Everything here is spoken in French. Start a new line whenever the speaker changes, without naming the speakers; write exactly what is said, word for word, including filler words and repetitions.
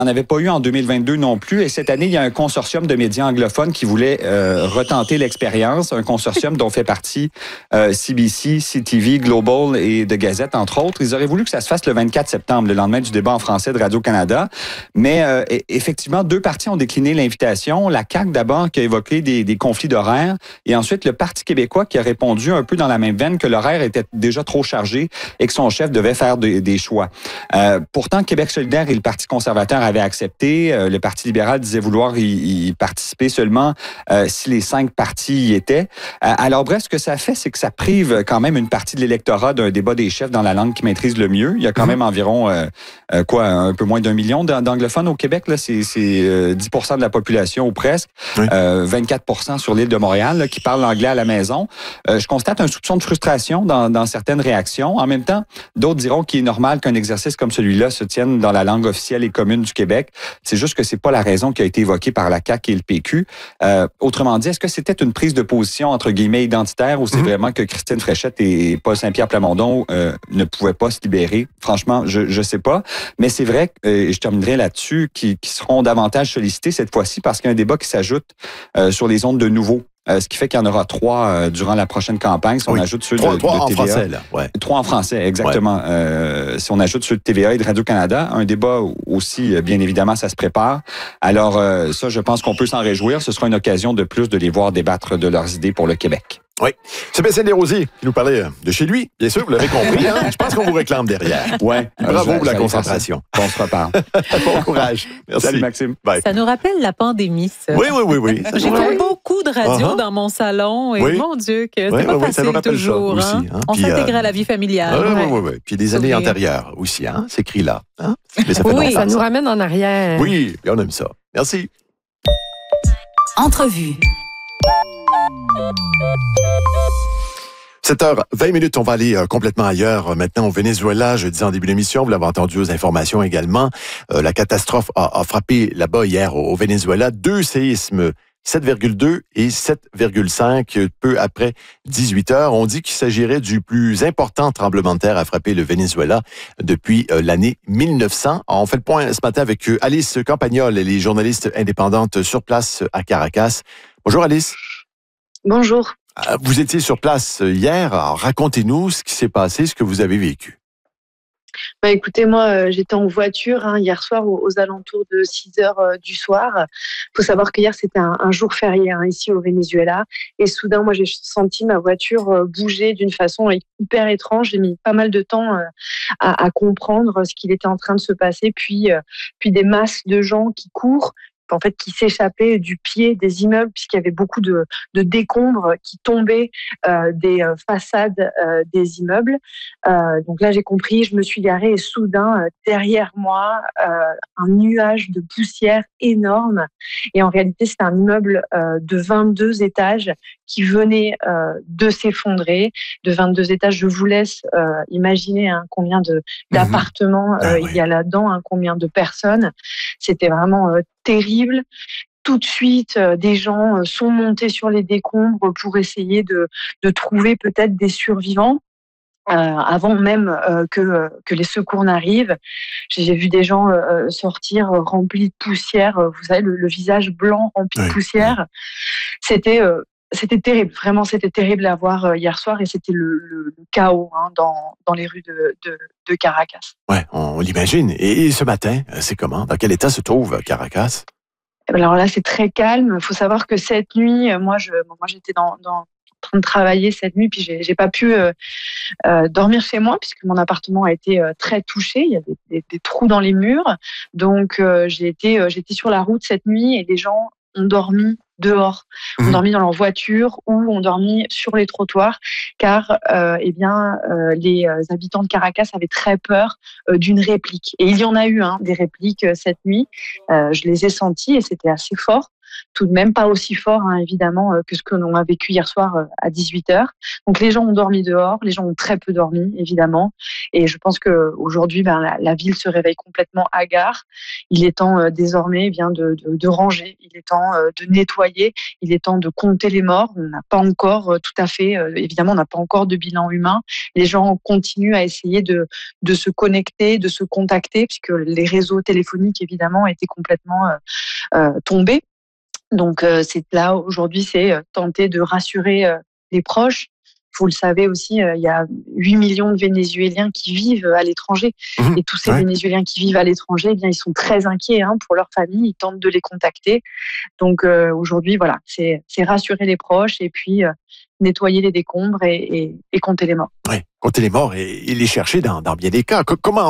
On n'avait pas eu en deux mille vingt-deux non plus. Et cette année, il y a un consortium de médias anglophones qui voulait euh, retenter l'expérience. Un consortium dont fait partie euh, C B C, C T V, Global et The Gazette, entre autres. Ils auraient voulu que ça se fasse le vingt-quatre septembre, le lendemain du débat en français de Radio-Canada. Mais euh, effectivement, deux partis ont décliné l'invitation. La C A Q, d'abord, qui a évoqué des, des conflits d'horaires. Et ensuite, le Parti québécois qui a répondu un peu dans la même veine que l'horaire était déjà trop chargé et que son chef devait faire de, des choix. Euh, pourtant, Québec solidaire et le Parti conservateur avaient accepté. Euh, le Parti libéral disait vouloir y, y participer seulement euh, si les cinq partis y étaient. Euh, alors bref, ce que ça fait, c'est que ça prive quand même une partie de l'électorat d'un débat des chefs dans la langue qu'ils maîtrisent le mieux. Il y a quand mmh. même environ, euh, euh, quoi, un peu moins d'un million d'anglophones au Québec. Là, c'est, c'est euh, dix pour cent de la population ou presque. Oui. Euh, vingt-quatre pour cent sur l'île de Montréal là, qui parlent l'anglais à la maison. Euh, je constate un soupçon de frustration dans, dans certaines réactions. En même temps, d'autres diront qu'il est normal qu'un exercice comme celui-là se tienne dans la langue officielle et commune du Québec. C'est juste que c'est pas la raison qui a été évoquée par la C A Q et le P Q. Euh, autrement dit, est-ce que c'était une prise de position entre guillemets identitaire ou c'est mmh. vraiment que Christine Fréchette et Paul Saint-Pierre Plamondon euh, ne pouvaient pas se libérer? Franchement, je je sais pas. Mais c'est vrai, euh, et je terminerai là-dessus, qu'ils qui seront davantage sollicités cette fois-ci parce qu'il y a un débat qui s'ajoute euh, sur les ondes de nouveau. Euh, ce qui fait qu'il y en aura trois euh, durant la prochaine campagne. Si on oui. ajoute ceux
trois,
de,
trois
de T V A.
En français, là. Ouais.
Trois en français, exactement. Ouais. Euh, si on ajoute ceux de T V A et de Radio-Canada, un débat aussi, bien évidemment, ça se prépare. Alors, euh, ça, je pense qu'on peut s'en réjouir. Ce sera une occasion de plus de les voir débattre de leurs idées pour le Québec.
Oui. Sébastien Desrosiers, qui nous parlait de chez lui, bien sûr, vous l'avez compris. Hein? Je pense qu'on vous réclame derrière.
Ouais.
Bravo pour la concentration.
On se reparle.
Bon courage. Merci.
Salut, Maxime.
Bye. Ça nous rappelle la pandémie, ça.
Oui, oui, oui. oui.
J'ai fait oui. beaucoup de radio uh-huh. dans mon salon et oui. mon Dieu, que c'est oui, pas oui, facile ça nous toujours. Ça aussi, hein? Hein? On Puis, s'intégrait euh... à la vie familiale.
Oui, oui, oui. Puis des années antérieures aussi, hein? C'est écrit là. Hein?
Mais ça fait oui, ça nous ramène en arrière.
Oui, on aime ça. Merci.
Entrevue.
sept heures vingt minutes, on va aller euh, complètement ailleurs. Maintenant, au Venezuela, je disais en début d'émission, vous l'avez entendu aux informations également, euh, la catastrophe a, a frappé là-bas hier au, au Venezuela. Deux séismes, sept virgule deux et sept virgule cinq, peu après dix-huit heures. On dit qu'il s'agirait du plus important tremblement de terre à frapper le Venezuela depuis euh, l'année mille neuf cents. On fait le point ce matin avec euh, Alice Campagnol, elle est journaliste indépendante sur place à Caracas. Bonjour Alice.
Bonjour.
Vous étiez sur place hier. Alors, racontez-nous ce qui s'est passé, ce que vous avez vécu.
Bah, écoutez, moi, euh, j'étais en voiture hein, hier soir aux, aux alentours de six heures euh, du soir. Il faut savoir qu'hier, c'était un, un jour férié hein, ici au Venezuela. Et soudain, moi, j'ai senti ma voiture euh, bouger d'une façon hyper étrange. J'ai mis pas mal de temps euh, à, à comprendre ce qu'il était en train de se passer. Puis, euh, puis des masses de gens qui courent, en fait, qui s'échappaient du pied des immeubles, puisqu'il y avait beaucoup de, de décombres qui tombaient euh, des euh, façades euh, des immeubles. Euh, donc là, j'ai compris, je me suis garée et soudain, euh, derrière moi, euh, un nuage de poussière énorme. Et en réalité, c'était un immeuble euh, de vingt-deux étages qui venait euh, de s'effondrer. De vingt-deux étages, je vous laisse euh, imaginer hein, combien de, d'appartements euh, il y a là-dedans, hein, combien de personnes. C'était vraiment euh, terrible. Tout de suite, euh, des gens euh, sont montés sur les décombres pour essayer de, de trouver peut-être des survivants. Euh, avant même euh, que, que les secours n'arrivent. J'ai vu des gens euh, sortir euh, remplis de poussière, euh, vous savez, le, le visage blanc rempli oui. de poussière. C'était, euh, c'était terrible, vraiment, c'était terrible à voir euh, hier soir et c'était le, le, le chaos hein, dans, dans les rues de, de, de Caracas.
Ouais, on l'imagine. Et, et ce matin, c'est comment? Dans quel état se trouve Caracas?
Alors là, c'est très calme. Il faut savoir que cette nuit, moi, je, moi j'étais dans... dans train de travailler cette nuit, puis j'ai, j'ai pas pu euh, euh, dormir chez moi puisque mon appartement a été euh, très touché. Il y a des, des, des trous dans les murs, donc euh, j'ai été, euh, j'étais sur la route cette nuit et les gens ont dormi dehors, mmh. ont dormi dans leur voiture ou ont dormi sur les trottoirs, car euh, eh bien euh, les habitants de Caracas avaient très peur euh, d'une réplique. Et il y en a eu hein, des répliques euh, cette nuit. Euh, je les ai senties et c'était assez fort. tout de même pas aussi fort, hein, évidemment, que ce que l'on a vécu hier soir à dix-huit heures. Donc les gens ont dormi dehors, les gens ont très peu dormi, évidemment. Et je pense qu'aujourd'hui, ben, la, la ville se réveille complètement hagard. Il est temps euh, désormais eh bien, de, de, de ranger, il est temps euh, de nettoyer, il est temps de compter les morts. On n'a pas encore euh, tout à fait, euh, évidemment, on n'a pas encore de bilan humain. Les gens continuent à essayer de, de se connecter, de se contacter, puisque les réseaux téléphoniques, évidemment, étaient complètement euh, euh, tombés. Donc euh, c'est là, aujourd'hui, c'est euh, tenter de rassurer euh, les proches. Vous le savez aussi, euh, il y a huit millions de Vénézuéliens qui vivent à l'étranger. Mmh, et tous ces ouais. Vénézuéliens qui vivent à l'étranger, eh bien, ils sont très inquiets hein, pour leur famille. Ils tentent de les contacter. Donc euh, aujourd'hui, voilà, c'est, c'est rassurer les proches et puis euh, nettoyer les décombres et, et, et compter les morts.
Oui, compter les morts et, et les chercher dans, dans bien des cas. Comment